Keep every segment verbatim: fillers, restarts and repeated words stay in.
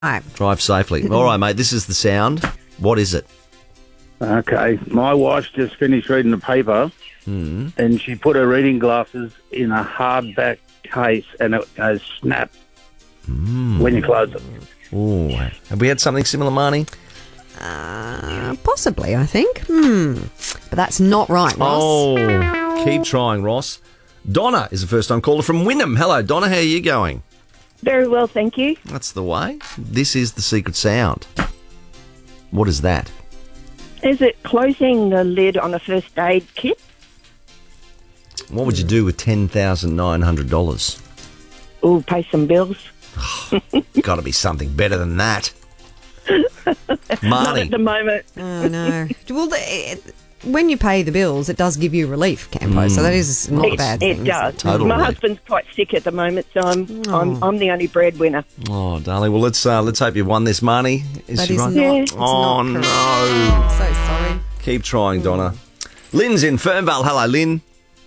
Drive safely. All right, mate, this is the sound. What is it? Okay, my wife's just finished reading the paper Mm. and she put her reading glasses in a hardback case and it goes snap Mm. when you close it. Oh, have we had something similar, Marnie? Uh, possibly, I think. Hmm. But that's not right, Ross. Oh, keep trying, Ross. Donna is a first-time caller from Wynnum. Hello, Donna. How are you going? Very well, thank you. That's the way. This is the secret sound. What is that? Is it closing the lid on a first aid kit? What would you do with ten thousand nine hundred dollars? Or pay some bills? Got to be something better than that. Not at the Marnie. moment. Oh, no. Well, the, it, when you pay the bills, it does give you relief, Campo, so that is not a It, bad thing. it is does. Total My relief. husband's quite sick at the moment, so I'm I'm, I'm the only breadwinner. Oh, darling. Well, let's uh, let's hope you won this, Marnie. Is That she is right? not, Yeah. it's Oh, not correct. no. I'm so sorry. Keep trying, Donna. Lynn's in Fernvale. Hello, Lynn.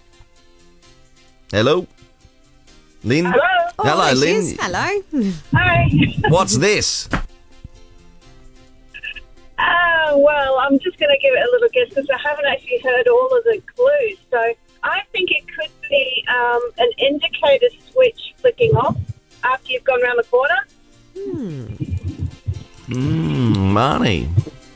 Hello? Lynn? Hello? Oh, Hello, there she Lynn. is. Hello. Hi. What's this? Uh, well, I'm just going to give it a little guess because I haven't actually heard all of the clues. So I think it could be um, an indicator switch flicking off after you've gone around the corner. Mmm, Marnie.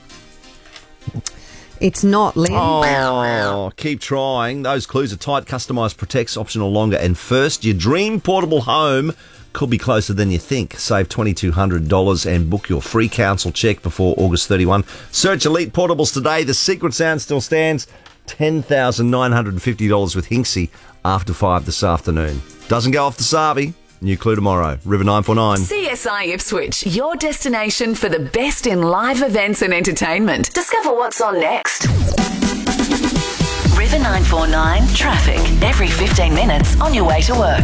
It's not, Lynn. Oh, keep trying. Those clues are tight, customised, protects, optional longer. And first, your dream portable home could be closer than you think. Save two thousand two hundred dollars and book your free council check before August thirty-first. Search Elite Portables today. The secret sound still stands. ten thousand nine hundred fifty dollars with Hinksy after five this afternoon. Doesn't go off the Savi. New clue tomorrow. River nine four nine. C S I Ipswich, your destination for the best in live events and entertainment. Discover what's on next. River nine four nine traffic. Every fifteen minutes on your way to work.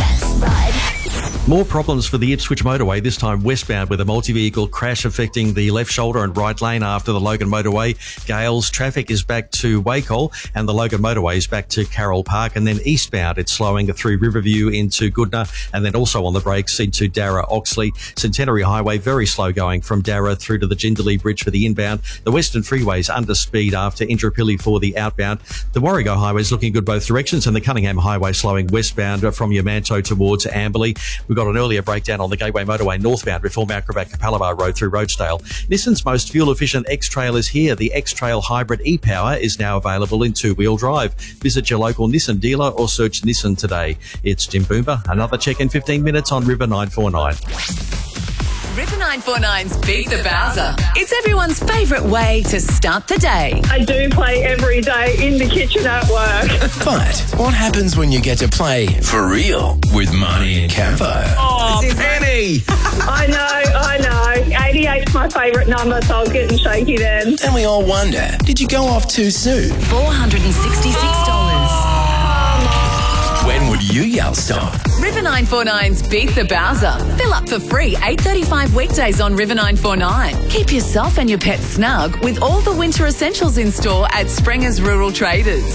More problems for the Ipswich motorway, this time westbound with a multi-vehicle crash affecting the left shoulder and right lane after the Logan motorway. Gales, traffic is back to Wacol and the Logan motorway is back to Carroll Park, and then eastbound it's slowing through Riverview into Goodna and then also on the brakes into Darra Oxley. Centenary Highway very slow going from Darra through to the Jindalee Bridge for the inbound. The Western Freeway's under speed after Indooroopilly for the outbound. The Warrego Highway is looking good both directions, and the Cunningham Highway slowing westbound from Yamanto towards Amberley. We've got an earlier breakdown on the Gateway Motorway northbound before Mount Gravatt Capalaba Road through Roachdale. Nissan's most fuel-efficient X-Trail is here. The X-Trail Hybrid e-Power is now available in two-wheel drive. Visit your local Nissan dealer or search Nissan today. It's Jim Boomba. Another check in fifteen minutes on River nine four nine. River nine four nine's Beat the Bowser. It's everyone's favourite way to start the day. I do play every day in the kitchen at work. But what happens when you get to play for real with Marnie and Campo? Oh, Penny! I know, I know. eighty-eight's my favourite number, so I was getting shaky then. And we all wonder, did you go off too soon? four hundred sixty-six dollars. When would you yell stop? River nine four nine's Beat the Bowser. Fill up for free eight thirty-five weekdays on River nine four nine. Keep yourself and your pet snug with all the winter essentials in store at Springer's Rural Traders.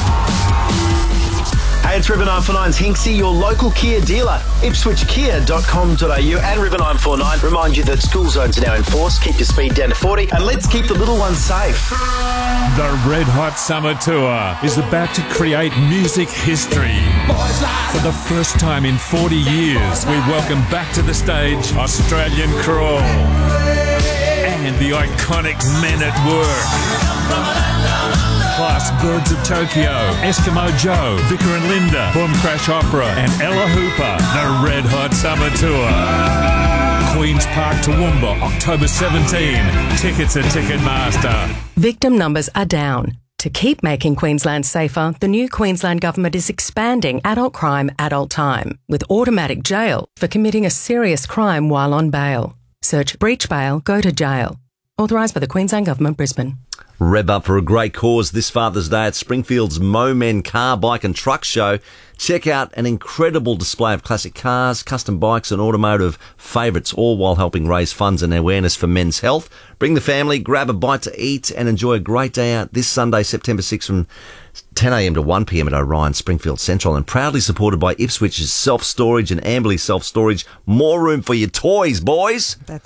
Hey, it's River nine four nine's Hinksy, your local Kia dealer. Ipswich Kia dot com dot a u and River nine four nine remind you that school zones are now enforced. Keep your speed down to forty and let's keep the little ones safe. The Red Hot Summer Tour is about to create music history. For the first time in forty years, we welcome back to the stage Australian Crawl and the iconic Men at Work. Plus Birds of Tokyo, Eskimo Joe, Vicar and Linda, Boom Crash Opera and Ella Hooper. The Red Hot Summer Tour. Queen's Park, Toowoomba, October seventeenth. Tickets at Ticketmaster. Victim numbers are down. To keep making Queensland safer, the new Queensland Government is expanding adult crime, adult time, with automatic jail for committing a serious crime while on bail. Search breach bail, go to jail. Authorised by the Queensland Government, Brisbane. Rev up for a great cause this Father's Day at Springfield's Mo Men Car, Bike and Truck Show. Check out an incredible display of classic cars, custom bikes and automotive favourites, all while helping raise funds and awareness for men's health. Bring the family, grab a bite to eat and enjoy a great day out this Sunday, September sixth from ten a.m. to one p.m. at Orion Springfield Central, and proudly supported by Ipswich's self-storage and Amberley self-storage. More room for your toys, boys. That's